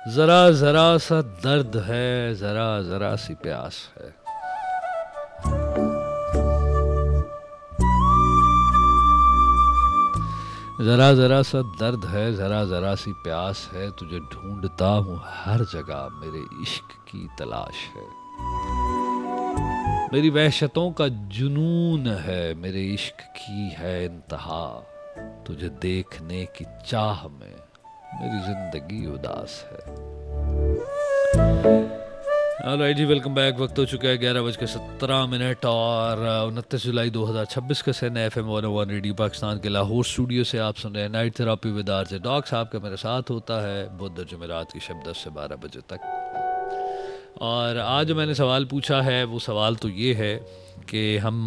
जरा जरा सा दर्द है, जरा जरा सी प्यास है। जरा जरा सा दर्द है, जरा जरा सी प्यास है, तुझे ढूंढता हूँ हर जगह, मेरे इश्क की तलाश है। मेरी वहशतों का जुनून है, मेरे इश्क की है इंतहा, तुझे देखने की चाह में मेरी जिंदगी उदास है। ऑलराइट जी, वेलकम बैक। वक्त हो चुका है 11:17 और 29 जुलाई 2026 का सन FM 101 रेडियो पाकिस्तान के लाहौर स्टूडियो से आप सुन रहे हैं night therapy with RJ dog साहब का मेरे साथ होता है बुध जुमेरात की शब 10 से 12 बजे तक। और आज जो मैंने सवाल पूछा है वो सवाल तो ये है कि हम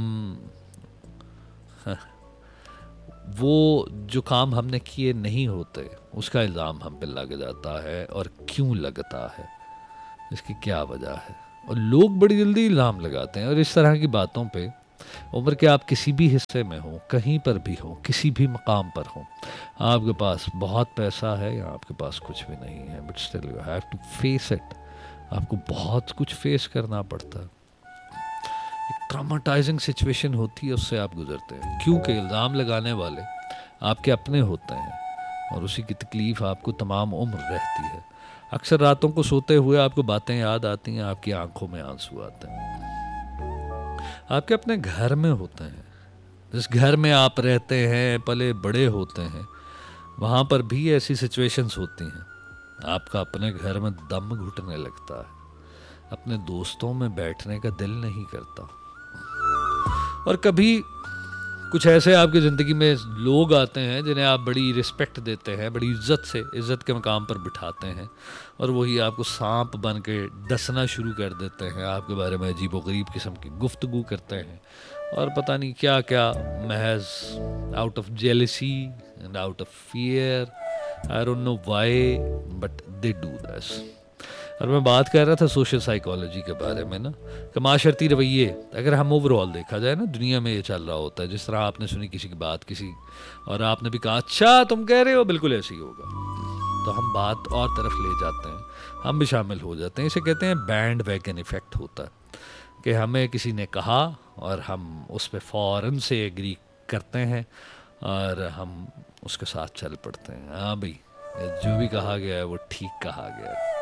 वो जो काम हमने किए नहीं होते उसका इल्ज़ाम हम पे लग जाता है, और क्यों लगता है, इसकी क्या वजह है। और लोग बड़ी जल्दी इल्ज़ाम लगाते हैं। और इस तरह की बातों पे उम्र के आप किसी भी हिस्से में हो, कहीं पर भी हो, किसी भी मकाम पर हो, आपके पास बहुत पैसा है या आपके पास कुछ भी नहीं है, but still you have to face it. आपको बहुत कुछ फेस करना पड़ता है। एक ट्रॉमाटाइजिंग सिचुएशन होती है, उससे आप गुजरते हैं, क्योंकि इल्ज़ाम लगाने वाले आपके अपने होते हैं और उसी की तकलीफ़ आपको तमाम उम्र रहती है। अक्सर रातों को सोते हुए आपको बातें याद आती हैं, आपकी आंखों में आंसू आते हैं। आपके अपने घर में होते हैं, जिस घर में आप रहते हैं, पले बड़े होते हैं, वहाँ पर भी ऐसी सिचुएशंस होती हैं। आपका अपने घर में दम घुटने लगता है, अपने दोस्तों में बैठने का दिल नहीं करता। और कभी कुछ ऐसे आपकी ज़िंदगी में लोग आते हैं जिन्हें आप बड़ी रिस्पेक्ट देते हैं, बड़ी इज्जत से इज़्ज़त के मकाम पर बिठाते हैं, और वही आपको सांप बन के डसना शुरू कर देते हैं, आपके बारे में अजीबोगरीब किस्म की गुफ्तगू करते हैं, और पता नहीं क्या क्या, महज out of jealousy and out of fear, I don't know why but they do this. और मैं बात कर रहा था सोशल साइकोलॉजी के बारे में ना, कि माशरती रवैये, अगर हम ओवरऑल देखा जाए ना, दुनिया में ये चल रहा होता है। जिस तरह आपने सुनी किसी की बात किसी और आपने भी कहा अच्छा तुम कह रहे हो, बिल्कुल ऐसे ही होगा, तो हम बात और तरफ ले जाते हैं, हम भी शामिल हो जाते हैं। इसे कहते हैं बैंड वैगन इफेक्ट होता है, कि हमें किसी ने कहा और हम उस पर फ़ौरन से एग्री करते हैं और हम उसके साथ चल पड़ते हैं। हाँ भाई, जो भी कहा गया है वो ठीक कहा गया है।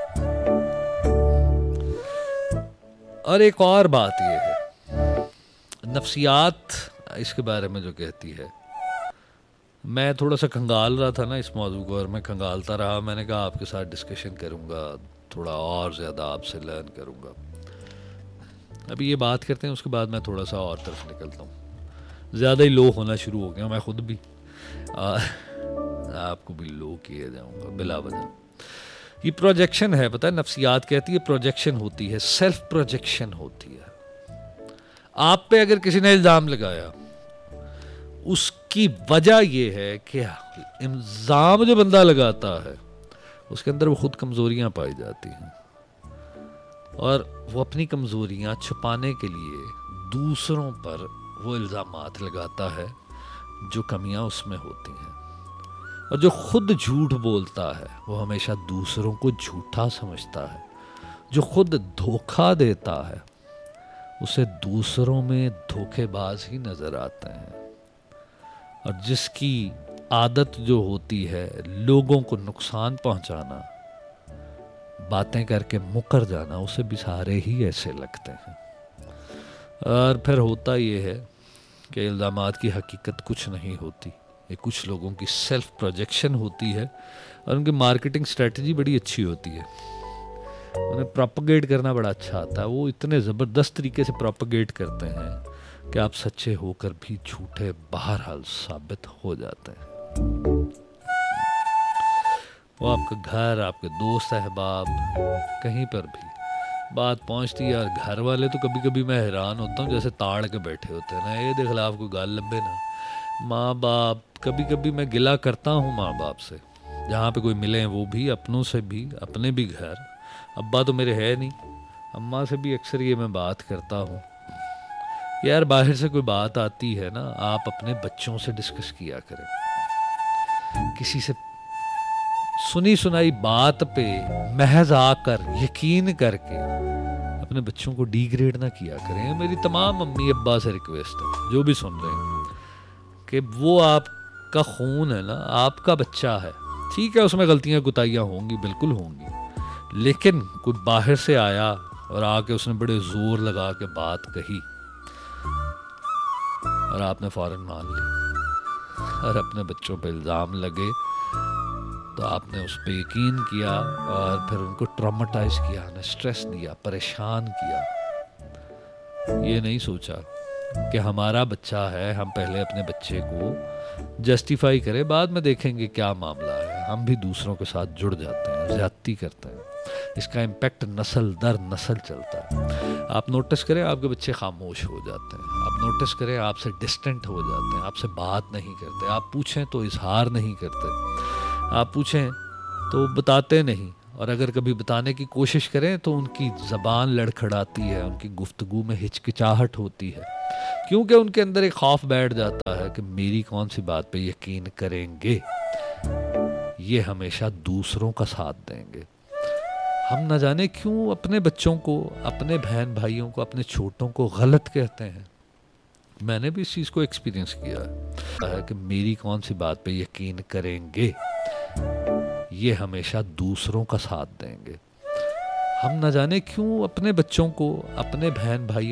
और एक और बात ये है, नफ्सियात इसके बारे में जो कहती है, मैं थोड़ा सा खंगाल रहा था ना इस मौजू को, और मैं खंगालता रहा। मैंने कहा आपके साथ डिस्कशन करूँगा, थोड़ा और ज़्यादा आपसे लर्न करूँगा। अभी ये बात करते हैं, उसके बाद मैं थोड़ा सा और तरफ निकलता हूँ। ज़्यादा ही लो होना शुरू हो गया मैं खुद भी, आपको भी लो किए जाऊँगा बिला वजह। ये प्रोजेक्शन है, पता है, नफ्सियात कहती है प्रोजेक्शन होती है, सेल्फ प्रोजेक्शन होती है। आप पे अगर किसी ने इल्ज़ाम लगाया, उसकी वजह यह है कि इल्ज़ाम जो बंदा लगाता है उसके अंदर वो खुद कमज़ोरियां पाई जाती हैं, और वो अपनी कमज़ोरियां छुपाने के लिए दूसरों पर वो इल्ज़ामात लगाता है जो कमियां उसमें होती हैं। और जो खुद झूठ बोलता है वो हमेशा दूसरों को झूठा समझता है। जो खुद धोखा देता है उसे दूसरों में धोखेबाज ही नज़र आते हैं। और जिसकी आदत जो होती है लोगों को नुकसान पहुंचाना, बातें करके मुकर जाना, उसे भी सारे ही ऐसे लगते हैं। और फिर होता ये है कि इल्ज़ामात की हकीकत कुछ नहीं होती, ये कुछ लोगों की सेल्फ प्रोजेक्शन होती है, और उनकी मार्केटिंग स्ट्रेटजी बड़ी अच्छी होती है। उन्हें प्रोपगेट करना बड़ा अच्छा आता है। वो इतने ज़बरदस्त तरीके से प्रोपगेट करते हैं कि आप सच्चे होकर भी झूठे बहरहाल साबित हो जाते हैं। वो आपका घर, आपके दोस्त अहबाब, कहीं पर भी बात पहुंचती है, और घर वाले तो कभी कभी मैं हैरान होता हूँ, जैसे ताड़ के बैठे होते हैं ना, ये देख ला आपको गाल लंबे ना। माँ बाप, कभी कभी मैं गिला करता हूँ माँ बाप से, जहाँ पे कोई मिले, वो भी अपनों से भी, अपने भी घर। अब्बा तो मेरे है नहीं, अम्मा से भी अक्सर ये मैं बात करता हूँ, यार बाहर से कोई बात आती है ना, आप अपने बच्चों से डिस्कस किया करें, किसी से सुनी सुनाई बात पे महज आकर यकीन करके अपने बच्चों को डिग्रेड ना किया करें। मेरी तमाम अम्मी अब्बा से रिक्वेस्ट है, जो भी सुन रहे हैं, कि वो आपका खून है ना, आपका बच्चा है, ठीक है उसमें गलतियां कुताहियां होंगी, बिल्कुल होंगी, लेकिन कोई बाहर से आया और आके उसने बड़े जोर लगा के बात कही और आपने फौरन मान ली और अपने बच्चों पे इल्ज़ाम लगे, तो आपने उस पर यकीन किया और फिर उनको ट्रॉमेटाइज किया, स्ट्रेस दिया, परेशान किया। ये नहीं सोचा कि हमारा बच्चा है, हम पहले अपने बच्चे को जस्टिफाई करें, बाद में देखेंगे क्या मामला है। हम भी दूसरों के साथ जुड़ जाते हैं, ज़्यादती करते हैं, इसका इम्पेक्ट नस्ल दर नस्ल चलता है। आप नोटिस करें आपके बच्चे खामोश हो जाते हैं, आप नोटिस करें आपसे डिस्टेंट हो जाते हैं, आपसे बात नहीं करते, आप पूछें तो इजहार नहीं करते, आप पूछें तो बताते नहीं, और अगर कभी बताने की कोशिश करें तो उनकी ज़बान लड़खड़ाती है, उनकी गुफ्तगू में हिचकिचाहट होती है, क्योंकि उनके अंदर एक खौफ बैठ जाता है कि मेरी कौन सी बात पे यकीन करेंगे, ये हमेशा दूसरों का साथ देंगे। हम न जाने क्यों अपने बच्चों को, अपने बहन भाइयों को, अपने छोटों को गलत कहते हैं। मैंने भी इस चीज़ को एक्सपीरियंस किया है कि मेरी कौन सी बात पे यकीन करेंगे, ये हमेशा दूसरों का साथ देंगे। हम न जाने क्यों अपने बच्चों को, अपने बहन भाइयों